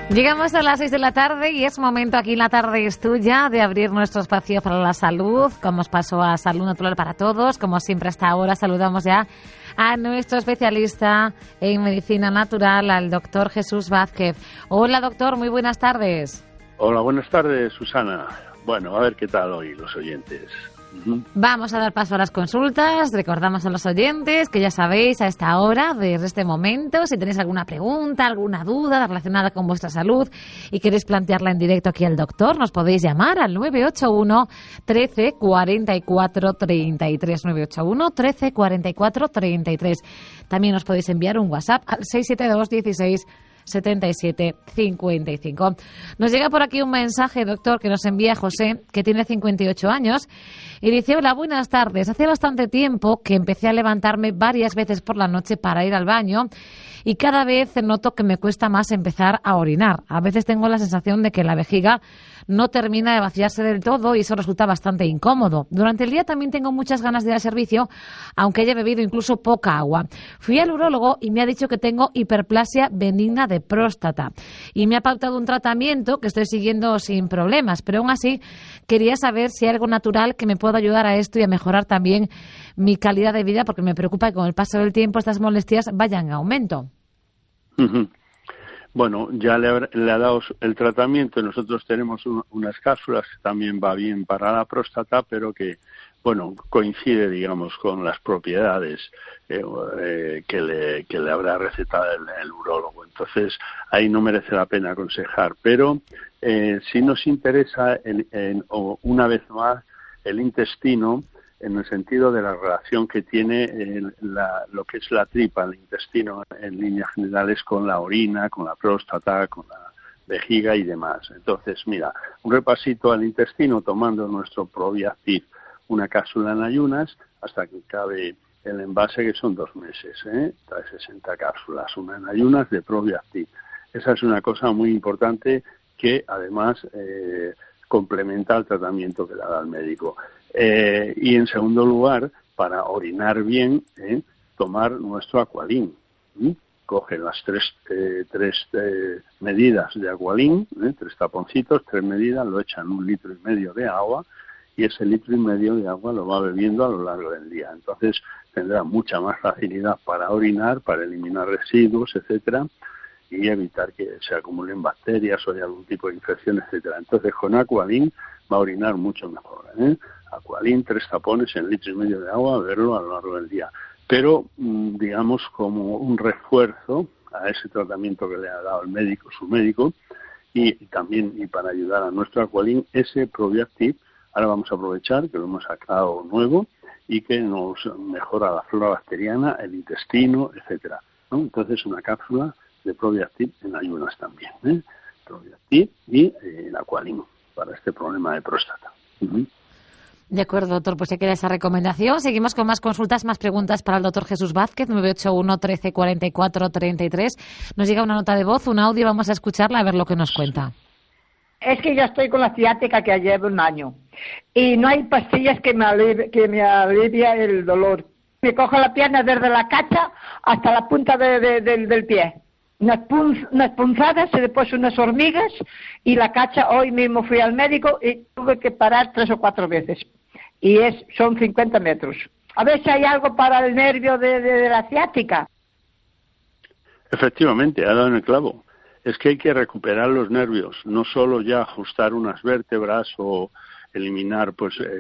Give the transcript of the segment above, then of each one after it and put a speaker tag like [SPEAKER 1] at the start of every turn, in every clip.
[SPEAKER 1] Llegamos a las 6 de la tarde y es momento aquí en La Tarde es Tuya de abrir nuestro espacio para la salud, como os pasó a Salud Natural para Todos. Como siempre hasta ahora saludamos ya a nuestro especialista en medicina natural, al doctor Jesús Vázquez. Hola doctor, muy buenas tardes.
[SPEAKER 2] Hola, buenas tardes Susana. Bueno, a ver qué tal hoy los oyentes.
[SPEAKER 1] Vamos a dar paso a las consultas. Recordamos a los oyentes que ya sabéis a esta hora, desde este momento, si tenéis alguna pregunta, alguna duda relacionada con vuestra salud y queréis plantearla en directo aquí al doctor, nos podéis llamar al 981 13 44 33, 981 13 44 33. También os podéis enviar un WhatsApp al 672 16 77 55. Nos llega por aquí un mensaje, doctor, que nos envía José, que tiene 58 años, y dice: hola, buenas tardes. Hace bastante tiempo que empecé a levantarme varias veces por la noche para ir al baño y cada vez noto que me cuesta más empezar a orinar. A veces tengo la sensación de que la vejiga no termina de vaciarse del todo y eso resulta bastante incómodo. Durante el día también tengo muchas ganas de ir al servicio, aunque haya bebido incluso poca agua. Fui al urólogo y me ha dicho que tengo hiperplasia benigna de próstata y me ha pautado un tratamiento que estoy siguiendo sin problemas, pero aún así quería saber si hay algo natural que me pueda ayudar a esto y a mejorar también mi calidad de vida, porque me preocupa que con el paso del tiempo estas molestias vayan en aumento.
[SPEAKER 2] Bueno, ya le ha dado el tratamiento. Nosotros tenemos unas cápsulas que también va bien para la próstata, pero que, bueno, coincide, digamos, con las propiedades que le habrá recetado el urólogo. Entonces, ahí no merece la pena aconsejar. Pero sí nos interesa, una vez más, el intestino, en el sentido de la relación que tiene lo que es la tripa, el intestino en líneas generales, con la orina, con la próstata, con la vejiga y demás. Entonces, mira, un repasito al intestino tomando nuestro Probiactiv, una cápsula en ayunas hasta que cabe el envase, que son 2 meses, trae 60 cápsulas, una en ayunas de Probiactiv. Esa es una cosa muy importante que además complementa el tratamiento que le da el médico. Y en segundo lugar, para orinar bien, tomar nuestro Aqualin. Coge las tres medidas de Aqualin, 3 taponcitos, 3 medidas, lo echa en 1,5 litros de agua y ese 1,5 litros de agua lo va bebiendo a lo largo del día. Entonces tendrá mucha más facilidad para orinar, para eliminar residuos, etcétera, y evitar que se acumulen bacterias o hay algún tipo de infección, etcétera. Entonces con Aqualin va a orinar mucho mejor. Aqualin, 3 tapones en 1,5 litros de agua, beberlo a lo largo del día. Pero, digamos, como un refuerzo a ese tratamiento que le ha dado el médico, su médico, y también y para ayudar a nuestro Aqualin, ese Probiactiv, ahora vamos a aprovechar que lo hemos sacado nuevo y que nos mejora la flora bacteriana, el intestino, etcétera, ¿no? Entonces, una cápsula de Probiactiv en ayunas también, Probiactiv y el Aqualin para este problema de próstata.
[SPEAKER 1] De acuerdo, doctor, pues se queda esa recomendación. Seguimos con más consultas, más preguntas para el doctor Jesús Vázquez, 981 13 44 33. Nos llega una nota de voz, un audio, vamos a escucharla a ver lo que nos cuenta.
[SPEAKER 3] Es que yo estoy con la ciática que llevo 1 año y no hay pastillas que me alivia el dolor. Me cojo la pierna desde la cacha hasta la punta del pie. Unas punzadas y después unas hormigas y la cacha. Hoy mismo fui al médico y tuve que parar 3 o 4 veces y son 50 metros. A ver si hay algo para el nervio de la ciática.
[SPEAKER 2] Efectivamente, ha dado en el clavo. Es que hay que recuperar los nervios, no solo ya ajustar unas vértebras o eliminar,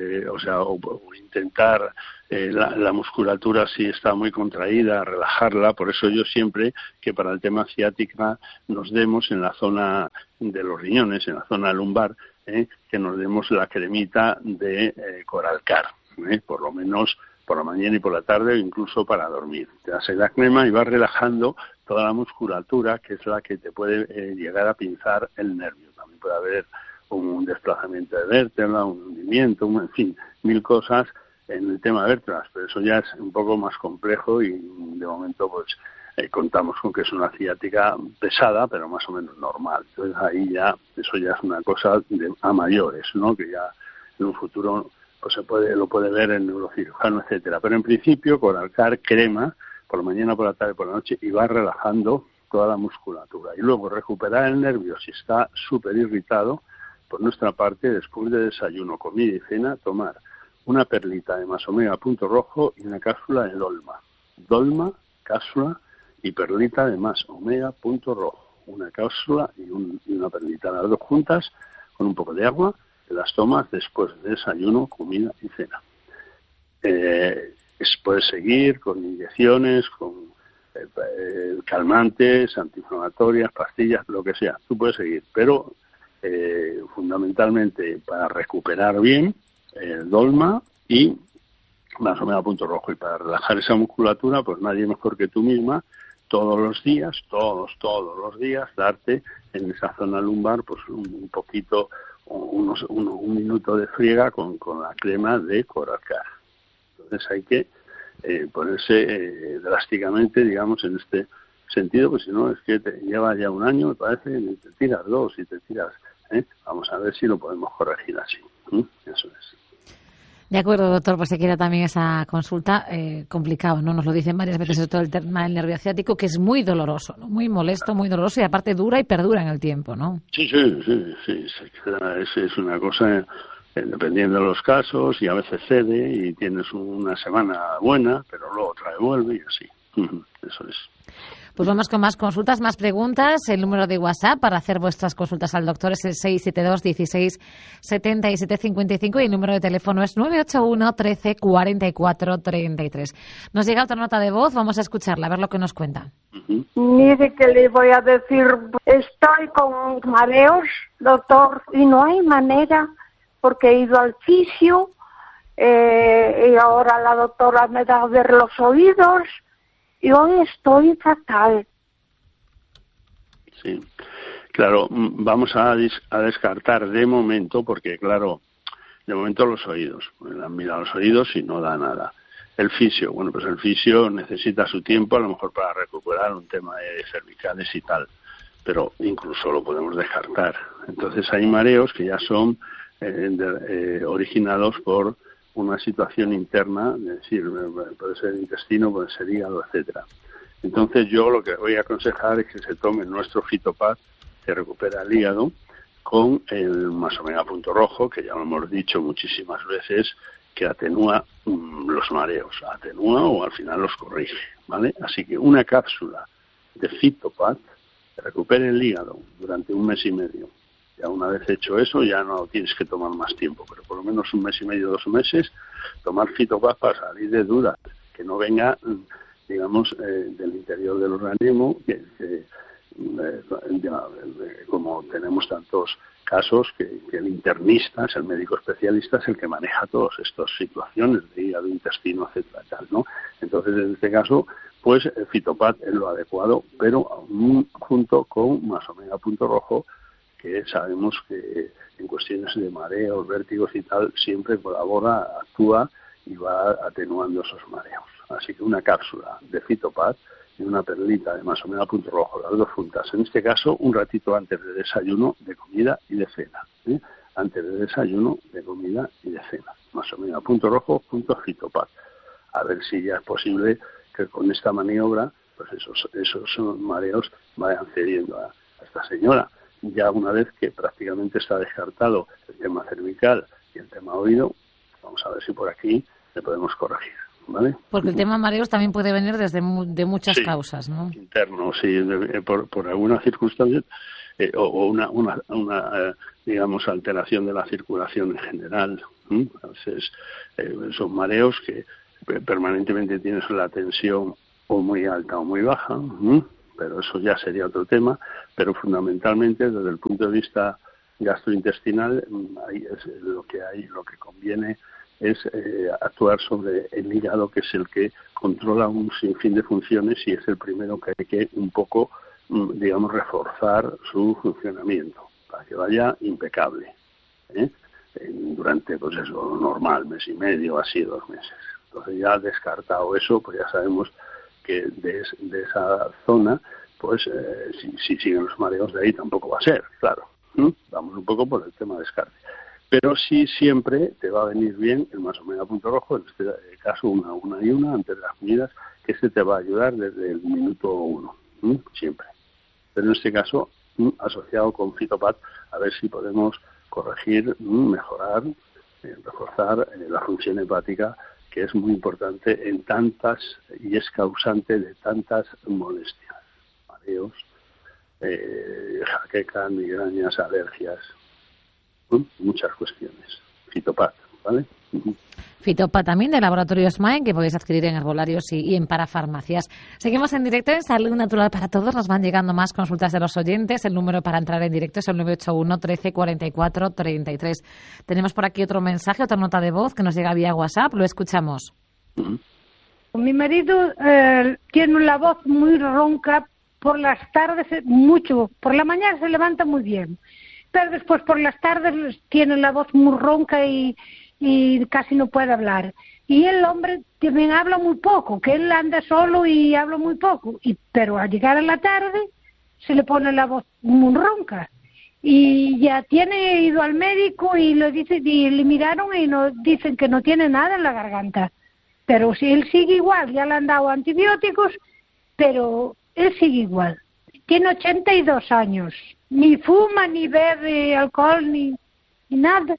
[SPEAKER 2] o intentar la musculatura si está muy contraída, relajarla. Por eso yo siempre que para el tema ciática nos demos en la zona de los riñones, en la zona lumbar, que nos demos la cremita de Coralcar, por lo menos por la mañana y por la tarde, o incluso para dormir. Te das la crema y vas relajando toda la musculatura, que es la que te puede llegar a pinzar el nervio. También puede haber un desplazamiento de vértebra, un hundimiento, en fin, 1000 cosas en el tema de vértebras, pero eso ya es un poco más complejo y de momento pues contamos con que es una ciática pesada, pero más o menos normal. Entonces ahí ya, eso ya es una cosa a mayores, ¿no? Que ya en un futuro pues lo puede ver el neurocirujano, etcétera. Pero en principio, Coralcar crema por la mañana, por la tarde, por la noche, y va relajando toda la musculatura. Y luego recuperar el nervio si está súper irritado. Por nuestra parte, después de desayuno, comida y cena, tomar una perlita de más omega punto rojo y una cápsula de dolma. Dolma, cápsula y perlita de más omega punto rojo. Una cápsula y una perlita, las dos juntas, con un poco de agua, te las tomas después de desayuno, comida y cena. Puedes seguir con inyecciones, con calmantes, antiinflamatorias, pastillas, lo que sea. Tú puedes seguir, pero fundamentalmente para recuperar bien, dolma y más omega punto rojo. Y para relajar esa musculatura, pues nadie mejor que tú misma, todos los días, darte en esa zona lumbar pues un poquito, un minuto de friega con la crema de Coralcar. Entonces hay que ponerse drásticamente, digamos, en este sentido, pues si no, es que te lleva ya un año, me parece, y te tiras 2 y te tiras. Vamos a ver si lo podemos corregir así. Eso es.
[SPEAKER 1] De acuerdo, doctor, pues se quiera también esa consulta, complicado, ¿no? Nos lo dicen varias veces, sobre todo el tema del nervio ciático, que es muy doloroso, ¿no? Muy molesto, muy doloroso y aparte dura y perdura en el tiempo, ¿no? Sí.
[SPEAKER 2] Es una cosa, dependiendo de los casos, y a veces cede y tienes una semana buena, pero luego otra vez vuelve y así. Eso es.
[SPEAKER 1] Pues vamos con más consultas, más preguntas. El número de WhatsApp para hacer vuestras consultas al doctor es el 672 16 77 55 y el número de teléfono es 981 13 44 33. Nos llega otra nota de voz, vamos a escucharla, a ver lo que nos cuenta.
[SPEAKER 4] Mire que le voy a decir, estoy con mareos, doctor, y no hay manera, porque he ido al fisio y ahora la doctora me da a ver los oídos. Y hoy estoy fatal.
[SPEAKER 2] Sí, claro, vamos a descartar de momento, porque claro, de momento los oídos. Han mirado los oídos y no da nada. El fisio, bueno, pues el fisio necesita su tiempo, a lo mejor para recuperar un tema de cervicales y tal, pero incluso lo podemos descartar. Entonces hay mareos que ya son originados por una situación interna, es decir, puede ser intestino, puede ser hígado, etcétera. Entonces yo lo que voy a aconsejar es que se tome nuestro Fitopad, que recupera el hígado, con el más omega punto rojo, que ya lo hemos dicho muchísimas veces, que atenúa los mareos, atenúa o al final los corrige, ¿vale? Así que una cápsula de Fitopad que recupere el hígado durante 1 mes y medio. Ya una vez hecho eso, ya no tienes que tomar más tiempo, pero por lo menos 1 mes y medio, 2 meses, tomar Fitopad para salir de dudas, que no venga, digamos, del interior del organismo, como tenemos tantos casos, que el internista, es el médico especialista, es el que maneja todas estas situaciones de hígado, intestino, etcétera, tal, ¿no? Entonces, en este caso, pues el Fitopad es lo adecuado, pero junto con más omega punto rojo, que sabemos que en cuestiones de mareos, vértigos y tal, siempre colabora, actúa y va atenuando esos mareos. Así que una cápsula de Fitopad y una perlita de más omega punto rojo, las dos juntas. En este caso, un ratito antes de desayuno, de comida y de cena. Antes de desayuno, de comida y de cena. Más omega punto rojo, punto Fitopad. A ver si ya es posible que con esta maniobra, pues esos mareos vayan cediendo a esta señora. Ya una vez que prácticamente está descartado el tema cervical y el tema oído, vamos a ver si por aquí le podemos corregir, ¿vale?
[SPEAKER 1] Porque el tema mareos también puede venir de muchas causas, ¿no?
[SPEAKER 2] Interno, sí, por alguna circunstancia o una digamos, alteración de la circulación en general. Entonces, son mareos que permanentemente tienes la tensión o muy alta o muy baja, pero eso ya sería otro tema, pero fundamentalmente desde el punto de vista gastrointestinal lo que conviene es actuar sobre el hígado, que es el que controla un sinfín de funciones y es el primero que hay que un poco, digamos, reforzar su funcionamiento para que vaya impecable, durante, pues eso, normal, 1 mes y medio, así 2 meses. Entonces ya descartado eso, pues ya sabemos que de esa zona, pues si siguen los mareos de ahí tampoco va a ser, claro. Vamos un poco por el tema de descarte. Pero sí siempre te va a venir bien el más omega punto rojo, en este caso una antes de las comidas, que te va a ayudar desde el minuto 1, siempre. pero en este caso asociado con Fitopat, a ver si podemos corregir, mejorar, reforzar la función hepática, que es muy importante en tantas y es causante de tantas molestias, mareos, jaquecas, migrañas, alergias, muchas cuestiones. Fitopat, ¿vale?
[SPEAKER 1] Fitopat también de Laboratorios Maen, que podéis adquirir en herbolarios y en parafarmacias. Seguimos en directo en Salud Natural para Todos. Nos van llegando más consultas de los oyentes. El número para entrar en directo es el 981 13 44 33. Tenemos por aquí otro mensaje, otra nota de voz que nos llega vía WhatsApp. Lo escuchamos.
[SPEAKER 5] Mi marido tiene la voz muy ronca por las tardes, mucho. Por la mañana se levanta muy bien, pero después por las tardes tiene la voz muy ronca y casi no puede hablar. Y el hombre también habla muy poco, que él anda solo y habla muy poco. Pero al llegar a la tarde se le pone la voz muy ronca. Y ya tiene ido al médico y le miraron y dicen que no tiene nada en la garganta. Pero si él sigue igual, ya le han dado antibióticos, pero él sigue igual. Tiene 82 años. Ni fuma, ni bebe alcohol, ni nada.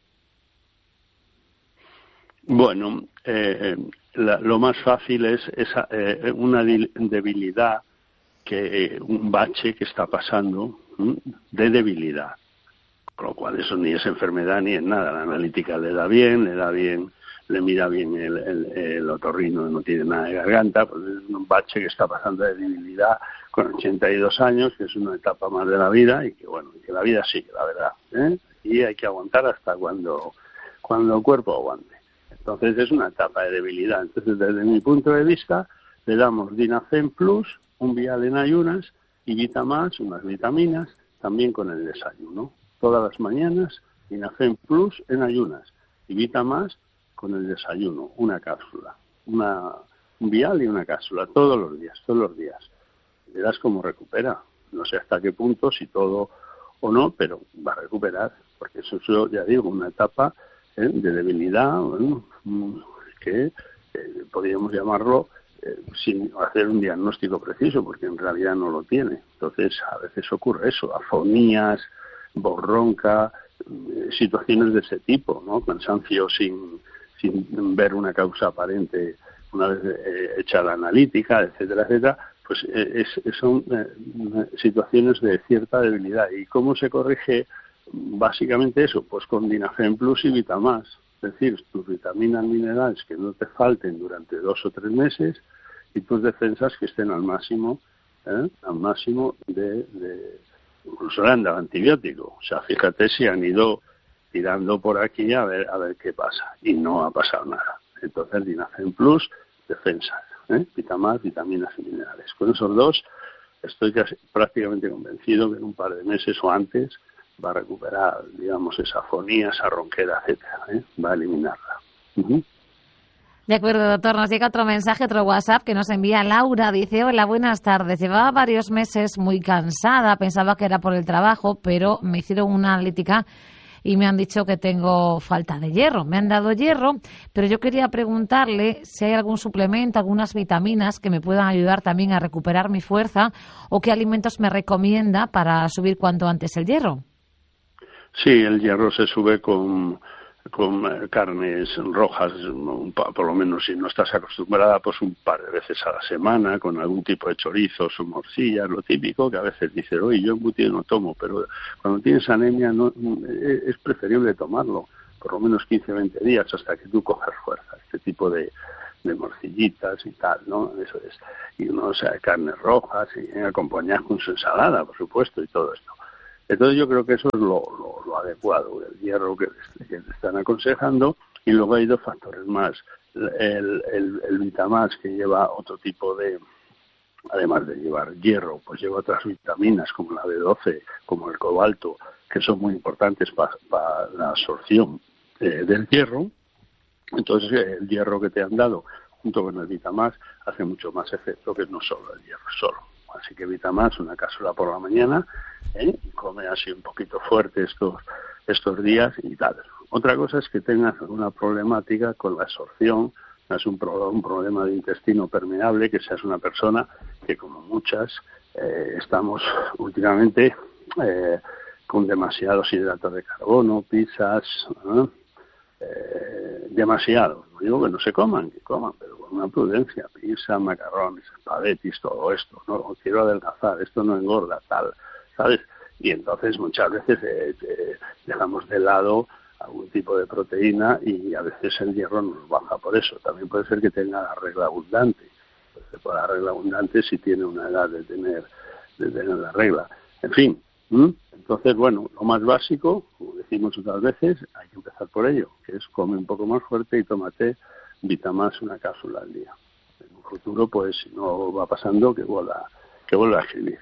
[SPEAKER 2] Bueno, lo más fácil es una debilidad, un bache que está pasando de debilidad, con lo cual eso ni es enfermedad ni es nada. La analítica le da bien, le mira bien el otorrino, no tiene nada de garganta, pues es un bache que está pasando de debilidad con 82 años, que es una etapa más de la vida y que que la vida sigue, la verdad, y hay que aguantar hasta cuando el cuerpo aguante. Entonces es una etapa de debilidad. Entonces, desde mi punto de vista, le damos Dinafem Plus, un vial en ayunas, y Vitamax, unas vitaminas, también con el desayuno. Todas las mañanas, Dinafem Plus en ayunas, y Vitamax con el desayuno, una cápsula, un vial y una cápsula, todos los días. Verás cómo recupera. No sé hasta qué punto, si todo o no, pero va a recuperar, porque eso es, ya digo, una etapa de debilidad, que podríamos llamarlo sin hacer un diagnóstico preciso, porque en realidad no lo tiene. Entonces, a veces ocurre eso, afonías, voz ronca, situaciones de ese tipo, ¿no? Cansancio sin ver una causa aparente una vez hecha la analítica, etcétera, etcétera, pues son situaciones de cierta debilidad. ¿Y cómo se corrige? Básicamente eso, pues con Dinafem Plus y Vitamax, es decir, tus vitaminas, minerales que no te falten durante 2 o 3 meses y tus defensas que estén al máximo de incluso le han dado antibiótico. O sea, fíjate si han ido tirando por aquí a ver qué pasa y no ha pasado nada. Entonces Dinafem Plus, defensas, Vitamax, vitaminas y minerales. Con esos dos estoy prácticamente convencido que en un par de meses o antes va a recuperar, digamos, esa afonía, esa ronquera, etcétera, va a eliminarla.
[SPEAKER 1] De acuerdo, doctor. Nos llega otro mensaje, otro WhatsApp que nos envía Laura. Dice, hola, buenas tardes. Llevaba varios meses muy cansada, pensaba que era por el trabajo, pero me hicieron una analítica y me han dicho que tengo falta de hierro. Me han dado hierro, pero yo quería preguntarle si hay algún suplemento, algunas vitaminas que me puedan ayudar también a recuperar mi fuerza o qué alimentos me recomienda para subir cuanto antes el hierro.
[SPEAKER 2] Sí, el hierro se sube con carnes rojas, por lo menos si no estás acostumbrada, pues un par de veces a la semana, con algún tipo de chorizos o morcillas, lo típico, que a veces dices, oye, yo embutido no tomo, pero cuando tienes anemia es preferible tomarlo, por lo menos 15-20 días hasta que tú cojas fuerza, este tipo de morcillitas y tal, ¿no? Eso es. Y carnes rojas y acompañadas con su ensalada, por supuesto, y todo esto. Entonces yo creo que eso es lo adecuado, el hierro que te están aconsejando, y luego hay 2 factores más. El Vitamax, que lleva otro tipo de, además de llevar hierro, pues lleva otras vitaminas como la B12, como el cobalto, que son muy importantes para la absorción del hierro. Entonces el hierro que te han dado junto con el Vitamax hace mucho más efecto que no solo el hierro solo. Así que Vitamax, una cápsula por la mañana, y come así un poquito fuerte estos días y tal. Otra cosa es que tengas alguna problemática con la absorción, es un problema de intestino permeable, que seas una persona que, como muchas, estamos últimamente con demasiados hidratos de carbono, pizzas, demasiado. No digo que no se coman, que coman, pero con una prudencia. Pizza, macarrones, espaguetis, todo esto. No quiero adelgazar, esto no engorda, tal, ¿sabes? Y entonces muchas veces dejamos de lado algún tipo de proteína y a veces el hierro nos baja por eso. También puede ser que tenga la regla abundante. Pues por la regla abundante si tiene una edad de tener la regla. En fin, entonces, bueno, lo más básico, como decimos otras veces, hay que empezar por ello, que es come un poco más fuerte y tómate Vitamax una cápsula al día. En un futuro, pues, si no va pasando, que vuelva a escribir.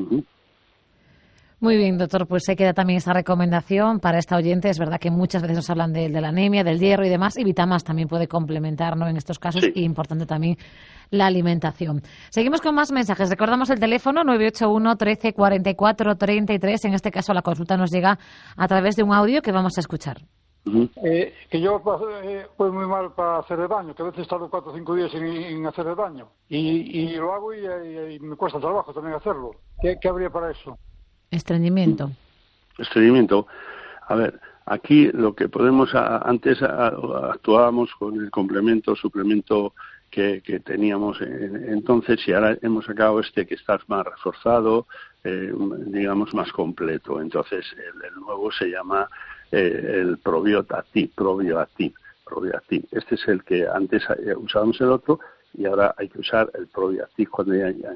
[SPEAKER 1] Muy bien, doctor, pues se queda también esa recomendación para esta oyente. Es verdad que muchas veces nos hablan de la anemia, del hierro y demás, y Vitamax también puede complementar, ¿no?, en estos casos,
[SPEAKER 2] Sí.
[SPEAKER 1] y importante también la alimentación. Seguimos con más mensajes. Recordamos el teléfono 981 13 44 33. En este caso la consulta nos llega a través de un audio que vamos a escuchar.
[SPEAKER 6] Que yo voy muy mal para hacer el baño, que a veces tardo 4 o 5 días en hacer el baño. Y lo hago y me cuesta trabajo también hacerlo. ¿Qué habría para eso?
[SPEAKER 1] Estreñimiento.
[SPEAKER 2] Estreñimiento. A ver, aquí lo que podemos... Antes actuábamos con el suplemento que teníamos entonces, y ahora hemos sacado que estás más reforzado, digamos más completo. Entonces el nuevo se llama el Probioactive. Este es el que antes usábamos el otro, y ahora hay que usar el Probioactive cuando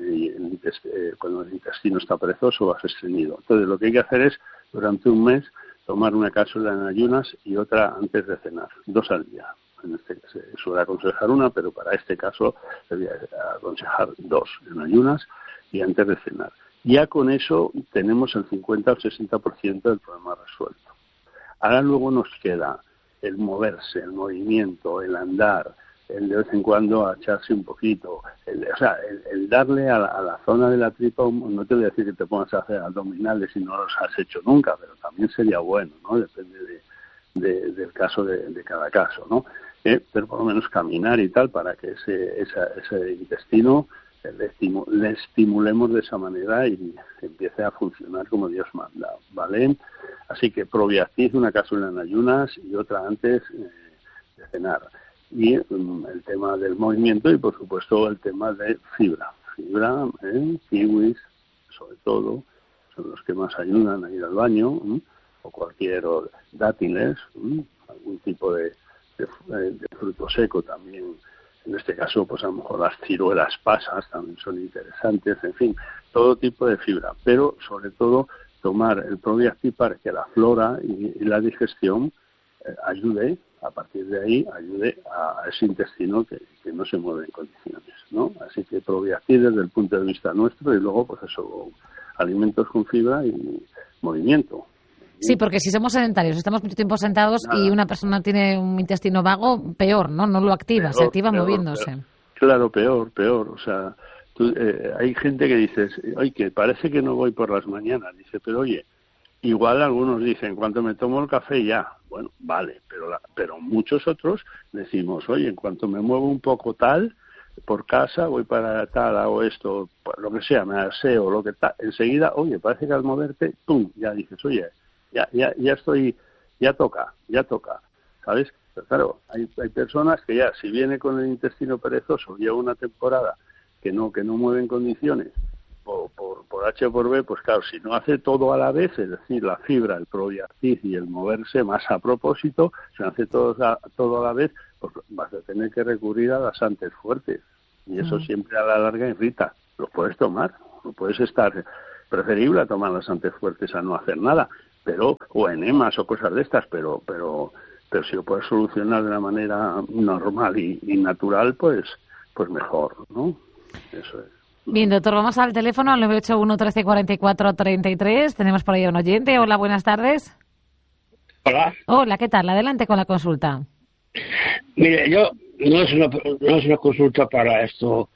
[SPEAKER 2] el intestino está perezoso o has estreñido. Entonces lo que hay que hacer es, durante un mes, tomar una cápsula en ayunas y otra antes de cenar, 2 al día. En este se suele aconsejar una, pero para este caso se voy a aconsejar 2 en ayunas y antes de cenar. Ya con eso tenemos el 50 o 60% del problema resuelto. Ahora luego nos queda el moverse, el movimiento, el andar, el de vez en cuando agacharse un poquito, el darle a la zona de la tripa. No te voy a decir que te pongas a hacer abdominales si no los has hecho nunca, pero también sería bueno, ¿no? Depende del caso de cada caso, ¿no? Pero por lo menos caminar y tal, para que ese intestino le estimulemos de esa manera y empiece a funcionar como Dios manda, ¿vale? Así que Probioactive, una cápsula en ayunas y otra antes de cenar. Y el tema del movimiento y, por supuesto, el tema de fibra, kiwis, sobre todo, son los que más ayudan a ir al baño, o cualquier dátiles, algún tipo de fruto seco también. En este caso, pues a lo mejor las ciruelas pasas también son interesantes, en fin, todo tipo de fibra, pero sobre todo tomar el Probioactive para que la flora y la digestión ayude, a partir de ahí, ayude a ese intestino que no se mueve en condiciones, ¿no? Así que Probioactive desde el punto de vista nuestro, y luego, pues eso, alimentos con fibra y movimiento.
[SPEAKER 1] Sí, porque si somos sedentarios, estamos mucho tiempo sentados y una persona tiene un intestino vago, peor, ¿no? No lo activa, se activa moviéndose.
[SPEAKER 2] Claro, peor. O sea, hay gente que dice, oye, que parece que no voy por las mañanas. Dice, pero oye, igual algunos dicen, cuando me tomo el café ya. Bueno, vale, pero muchos otros decimos, oye, en cuanto me muevo un poco tal, por casa, voy para tal, hago esto, lo que sea, me aseo, lo que tal, enseguida, oye, parece que al moverte, ¡pum!, ya dices, oye, ya estoy, ya toca, ¿sabes? Pero claro, hay personas que ya, si viene con el intestino perezoso, lleva una temporada que no mueve en condiciones, por H o por B, pues claro, si no hace todo a la vez, es decir, la fibra, el Probioactive y el moverse más a propósito, si no hace todo a la vez, pues vas a tener que recurrir a las antes fuertes, y eso siempre a la larga irrita. Lo puedes tomar, lo puedes estar, preferible a tomar las antes fuertes a no hacer nada, pero o enemas o cosas de estas, pero si lo puedes solucionar de una manera normal y natural, pues mejor, ¿no? Eso es.
[SPEAKER 1] Bien, doctor, vamos al teléfono al 981 13 44 33. Tenemos por ahí a un oyente. Hola, buenas tardes.
[SPEAKER 7] Hola.
[SPEAKER 1] Hola, ¿qué tal? Adelante con la consulta.
[SPEAKER 7] Mire, yo no es una consulta para esto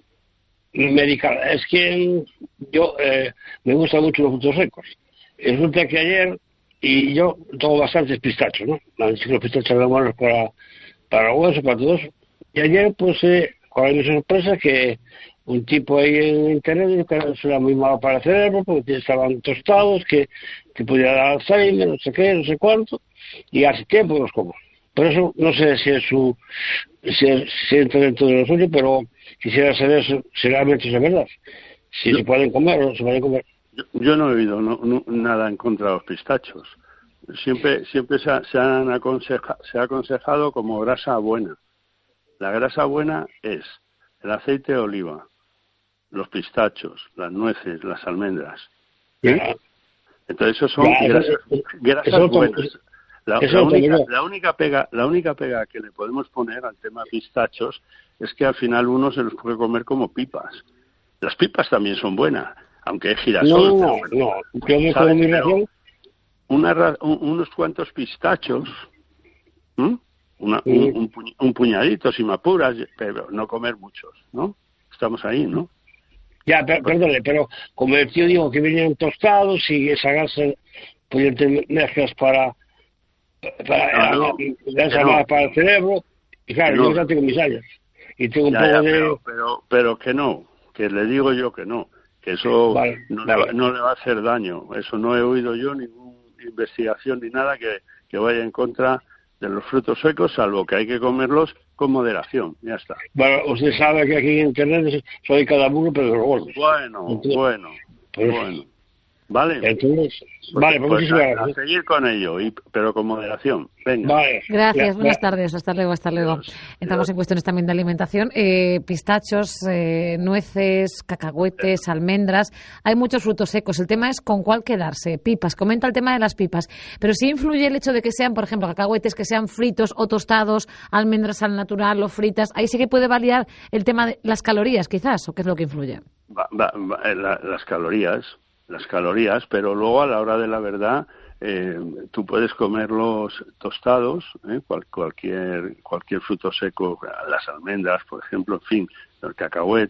[SPEAKER 7] medical. Es que yo me gustan mucho los frutos secos. Resulta que ayer, y yo tomo bastantes pistachos, ¿no? Los pistachos son buenos para hueso, para todo eso. Y ayer, pues, con la sorpresa que un tipo ahí en internet que eso era muy malo para el cerebro porque estaban tostados, que te podía dar Alzheimer, no sé qué, no sé cuánto, y hace tiempo los como. Por eso no sé si si entra dentro de lo suyo, pero quisiera saber si realmente es verdad. Si se pueden comer o no se pueden comer.
[SPEAKER 2] Yo no he oído nada en contra de los pistachos. Siempre se ha aconsejado como grasa buena. La grasa buena es el aceite de oliva, los pistachos, las nueces, las almendras.
[SPEAKER 7] Ya.
[SPEAKER 2] Entonces esos son grasas buenas. La única pega que le podemos poner al tema pistachos es que al final uno se los puede comer como pipas. Las pipas también son buenas, aunque es girasol.
[SPEAKER 7] No, yo me como mi ración.
[SPEAKER 2] Unos cuantos pistachos, un puñadito si me apuras, pero no comer muchos, ¿no? Estamos ahí, ¿no?
[SPEAKER 7] Ya, perdone, pero como el tío dijo que venían tostados y esa grasa, pues mezclas para el cerebro, y claro, yo ya tengo mis años, y tengo un poco de...
[SPEAKER 2] Pero que no, que le digo yo que no, que eso no le va a hacer daño, eso no he oído yo ninguna investigación ni nada que vaya en contra de los frutos secos, salvo que hay que comerlos con moderación, ya está.
[SPEAKER 7] Bueno, usted sabe que aquí en internet soy cada uno, pero de los gordos.
[SPEAKER 2] Bueno. Vale.
[SPEAKER 7] Entonces, pues muchísimas gracias.
[SPEAKER 2] A seguir con ello, pero con moderación. Venga.
[SPEAKER 7] Vale.
[SPEAKER 1] Gracias, buenas tardes. Hasta luego. Entramos en cuestiones también de alimentación. Pistachos, nueces, cacahuetes, almendras. Hay muchos frutos secos. El tema es con cuál quedarse. Pipas. Comenta el tema de las pipas. Pero sí influye el hecho de que sean, por ejemplo, cacahuetes que sean fritos o tostados, almendras al natural o fritas. Ahí sí que puede variar el tema de las calorías, quizás, o qué es lo que influye. Las calorías, pero luego a la hora de la verdad tú puedes comerlos tostados, cualquier fruto seco, las almendras, por ejemplo, en fin, el cacahuete,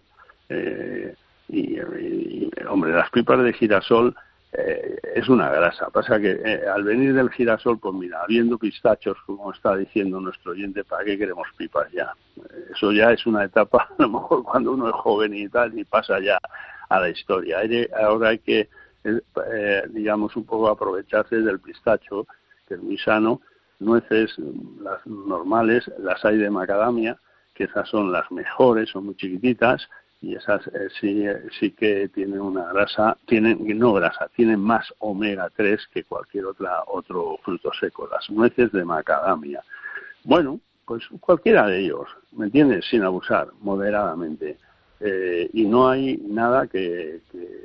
[SPEAKER 1] hombre, las pipas de girasol es una grasa. Pasa que al venir del girasol, pues mira, habiendo pistachos, como está diciendo nuestro oyente, ¿para qué queremos pipas ya? Eso ya es una etapa, a lo mejor cuando uno es joven y tal, y pasa ya a la historia. Ahora hay que, digamos, un poco aprovecharse del pistacho, que es muy sano. Nueces, las normales, las hay de macadamia, que esas son las mejores, son muy chiquititas, y esas sí que tienen una grasa, tienen más omega 3 que cualquier otro fruto seco, las nueces de macadamia. Bueno, pues cualquiera de ellos, ¿me entiendes? Sin abusar, moderadamente. Y no hay nada que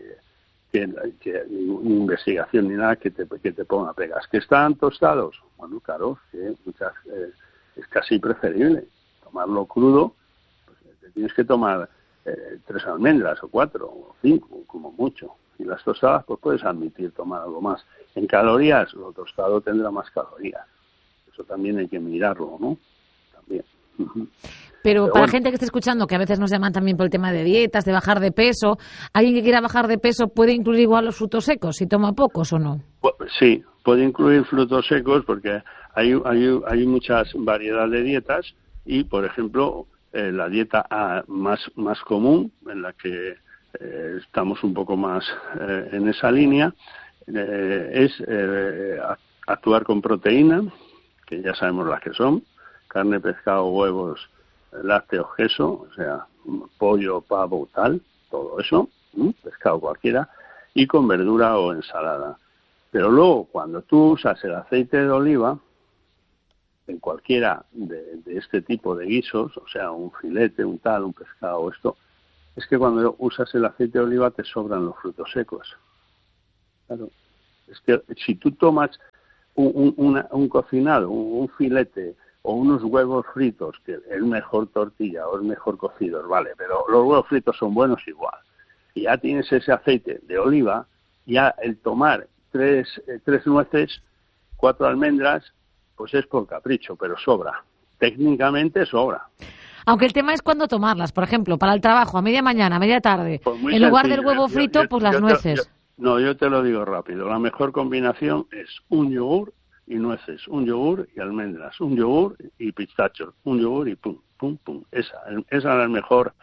[SPEAKER 1] investigación ni nada que te ponga pegas. ¿Que están tostados? Bueno, claro, que es casi preferible tomarlo crudo. Pues te tienes que tomar 3 almendras o 4 o 5 como mucho, y las tostadas pues puedes admitir tomar algo más. En calorías, lo tostado tendrá más calorías, eso también hay que mirarlo, ¿no? También. Pero para la gente que esté escuchando, que a veces nos llaman también por el tema de dietas, de bajar de peso, ¿alguien que quiera bajar de peso puede incluir igual los frutos secos si toma pocos o no?
[SPEAKER 2] Sí, puede incluir frutos secos porque hay muchas variedades de dietas y, por ejemplo, la dieta más común, en la que estamos un poco más en esa línea, es actuar con proteína, que ya sabemos las que son: carne, pescado, huevos, lácteos, queso, o sea, pollo, pavo, tal, todo eso, pescado cualquiera, y con verdura o ensalada. Pero luego, cuando tú usas el aceite de oliva, en cualquiera de este tipo de guisos, o sea, un filete, un tal, un pescado, esto, es que cuando usas el aceite de oliva te sobran los frutos secos. Claro, es que si tú tomas un cocinado, un filete o unos huevos fritos, que es mejor tortilla o es mejor cocidos, vale, pero los huevos fritos son buenos igual, y ya tienes ese aceite de oliva, ya el tomar 3 nueces, 4 almendras, pues es por capricho, pero sobra. Técnicamente sobra.
[SPEAKER 1] Aunque el tema es cuándo tomarlas. Por ejemplo, para el trabajo, a media mañana, a media tarde,
[SPEAKER 2] pues
[SPEAKER 1] en lugar del huevo frito, pues las nueces.
[SPEAKER 2] Yo te lo digo rápido. La mejor combinación es un yogur y nueces, un yogur y almendras, un yogur y pistachos, un yogur y pum, pum, pum. Esa es la mejor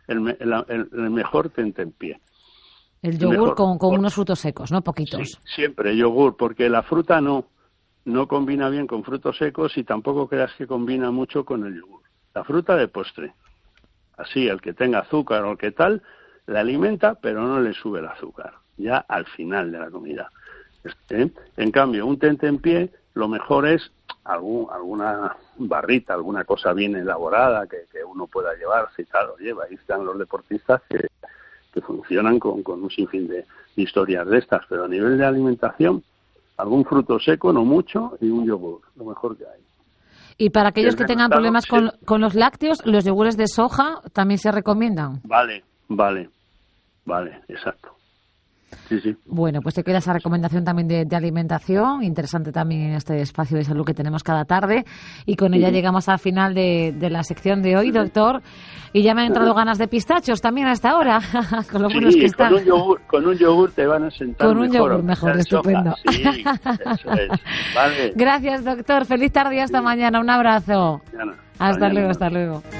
[SPEAKER 2] el mejor tentempié.
[SPEAKER 1] El yogur con unos frutos secos, ¿no? Poquitos.
[SPEAKER 2] Sí, siempre yogur, porque la fruta no combina bien con frutos secos y tampoco creas que combina mucho con el yogur. La fruta de postre, así, el que tenga azúcar o el que tal, la alimenta, pero no le sube el azúcar, ya al final de la comida. En cambio, un tentempié, lo mejor es alguna barrita, alguna cosa bien elaborada que uno pueda llevarse y tal, lo lleva. Ahí están los deportistas que funcionan con un sinfín de historias de estas, pero a nivel de alimentación, algún fruto seco, no mucho, y un yogur, lo mejor que hay.
[SPEAKER 1] Y para aquellos que tengan problemas con los lácteos, los yogures de soja también se recomiendan.
[SPEAKER 2] Vale, exacto. Sí.
[SPEAKER 1] Bueno, pues te queda esa recomendación también de alimentación, interesante también en este espacio de salud que tenemos cada tarde, y con ella llegamos al final de la sección de hoy, doctor, y ya me han entrado ganas de pistachos también hasta ahora, con lo buenos que están.
[SPEAKER 2] Con un yogur te van a sentar
[SPEAKER 1] con un yogur mejor, estupendo.
[SPEAKER 2] Sí, eso es. Vale.
[SPEAKER 1] Gracias, doctor, feliz tarde y hasta mañana, un abrazo.
[SPEAKER 2] Mañana.
[SPEAKER 1] Hasta luego.